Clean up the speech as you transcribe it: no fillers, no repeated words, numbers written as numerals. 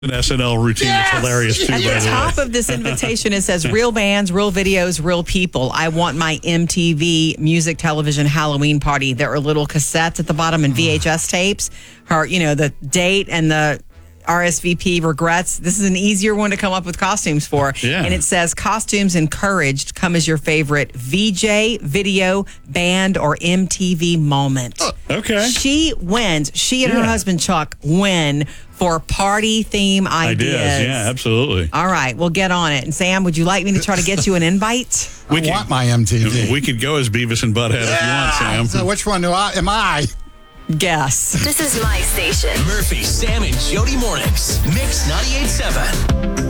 An SNL routine is hilarious too. At By the the top way. of this invitation, it says real bands, real videos, real people. I want my MTV music television Halloween party. There are little cassettes at the bottom and VHS tapes. The date and the RSVP regrets. This is an easier one to come up with costumes for. Yeah. And it says costumes encouraged. Come as your favorite VJ, video, band, or MTV moment. Okay. She wins. She and her Yeah. husband Chuck win for party theme ideas. Yeah, absolutely. All right, we'll get on it. And Sam, would you like me to try to get you an invite? We I want my MTV. We could go as Beavis and Butthead if you want, Sam. So which one am I? Guess. This is my station. Murphy, Sam, and Jody mornings. Mix 98.7.